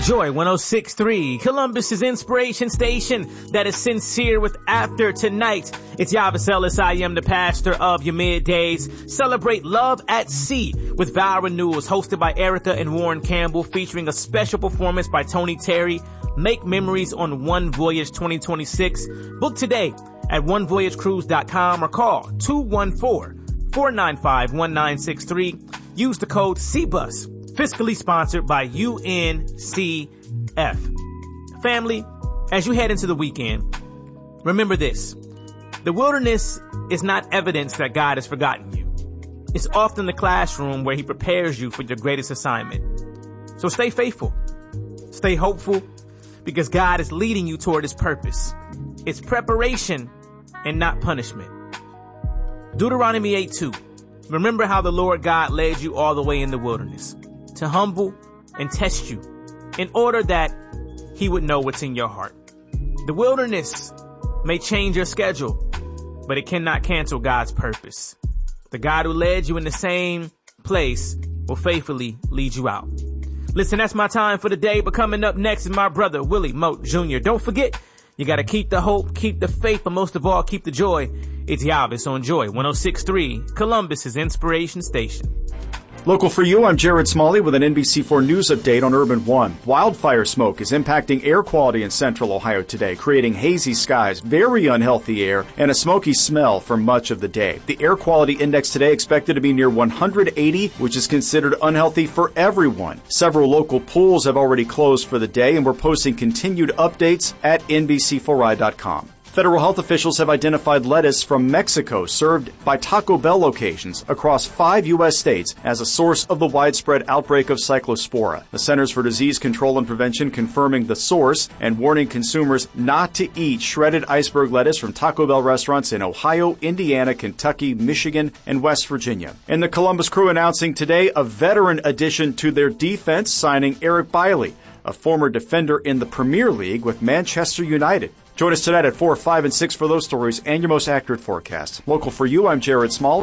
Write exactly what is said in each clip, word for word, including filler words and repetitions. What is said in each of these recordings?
Joy one oh six point three, Columbus's inspiration station that is sincere with after tonight. It's Yavis Ellis. I am the pastor of your middays. Celebrate love at sea with vow renewals, hosted by Erica and Warren Campbell, featuring a special performance by Tony Terry. Make memories on One Voyage twenty twenty-six. Book today at one voyage cruise dot com or call two one four, four nine five, one nine six three. Use the code C B U S. Fiscally sponsored by U N C F. Family, as you head into the weekend, remember this. The wilderness is not evidence that God has forgotten you. It's often the classroom where he prepares you for your greatest assignment. So stay faithful. Stay hopeful, because God is leading you toward his purpose. It's preparation and not punishment. Deuteronomy eight two. Remember how the Lord God led you all the way in the wilderness, to humble and test you in order that he would know what's in your heart. The wilderness may change your schedule, but it cannot cancel God's purpose. The God who led you in the same place will faithfully lead you out. Listen, that's my time for the day, but coming up next is my brother, Willie Moat Junior Don't forget, you gotta keep the hope, keep the faith, but most of all, keep the joy. It's Yavis on Joy one oh six point three, Columbus's inspiration station. Local for you, I'm Jared Smalley with an N B C four News update on Urban One. Wildfire smoke is impacting air quality in central Ohio today, creating hazy skies, very unhealthy air, and a smoky smell for much of the day. The air quality index today expected to be near one hundred eighty, which is considered unhealthy for everyone. Several local pools have already closed for the day, and we're posting continued updates at N B C four I dot com. Federal health officials have identified lettuce from Mexico served by Taco Bell locations across five U S states as a source of the widespread outbreak of Cyclospora. The Centers for Disease Control and Prevention confirming the source and warning consumers not to eat shredded iceberg lettuce from Taco Bell restaurants in Ohio, Indiana, Kentucky, Michigan, and West Virginia. And the Columbus Crew announcing today a veteran addition to their defense, signing Eric Biley, a former defender in the Premier League with Manchester United. Join us tonight at four, five, and six for those stories and your most accurate forecast. Local for you, I'm Jared Small.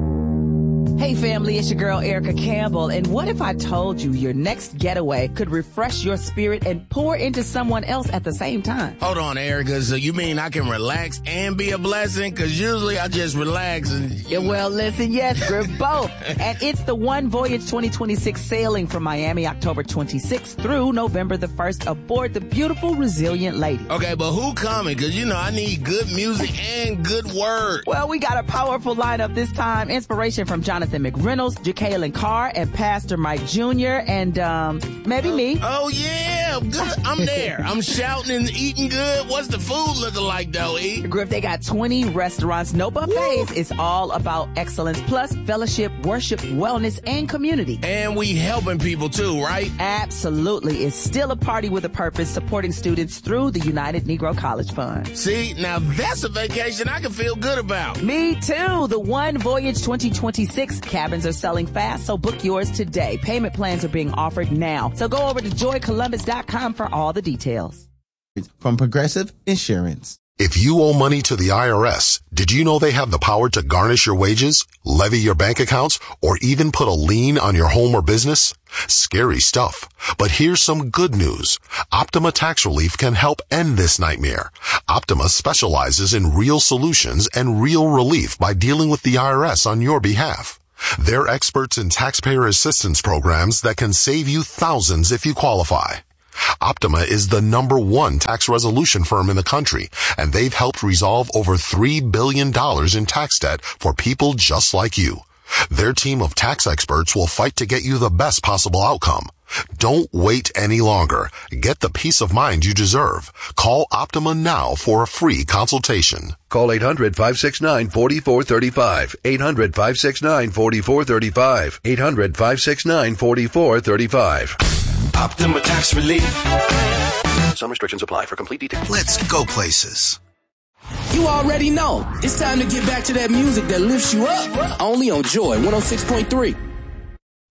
Hey family, it's your girl Erica Campbell, and what if I told you your next getaway could refresh your spirit and pour into someone else at the same time? Hold on, Erica, so you mean I can relax and be a blessing? Because usually I just relax and... Yeah, well, listen, yes, we're both. And it's the One Voyage twenty twenty-six sailing from Miami October twenty-sixth through November the first aboard the beautiful Resilient Lady. Okay, but who coming? Because, you know, I need good music and good word. Well, we got a powerful lineup this time. Inspiration from Jonathan McReynolds, Jacqueline Carr, and Pastor Mike Junior, and um, maybe me. Oh, yeah, good. I'm there. I'm shouting and eating good. What's the food looking like, though, E? Griff, they got twenty restaurants, no buffets. Woo. It's all about excellence, plus fellowship, worship, wellness, and community. And we helping people, too, right? Absolutely. It's still a party with a purpose, supporting students through the United Negro College Fund. See, now that's a vacation I can feel good about. Me, too. The One Voyage twenty twenty-six cabins are selling fast, so book yours today. Payment plans are being offered now. So go over to joy columbus dot com for all the details. From Progressive Insurance. If you owe money to the I R S, did you know they have the power to garnish your wages, levy your bank accounts, or even put a lien on your home or business? Scary stuff. But here's some good news. Optima Tax Relief can help end this nightmare. Optima specializes in real solutions and real relief by dealing with the I R S on your behalf. They're experts in taxpayer assistance programs that can save you thousands if you qualify. Optima is the number one tax resolution firm in the country, and they've helped resolve over three billion dollars in tax debt for people just like you. Their team of tax experts will fight to get you the best possible outcome. Don't wait any longer. Get the peace of mind you deserve. Call Optima now for a free consultation. Call eight hundred, five six nine, four four three five. eight hundred, five six nine, four four three five. eight hundred, five six nine, four four three five. Optima Tax Relief. Some restrictions apply. For complete details. Let's go places. You already know. It's time to get back to that music that lifts you up. Only on Joy one oh six point three.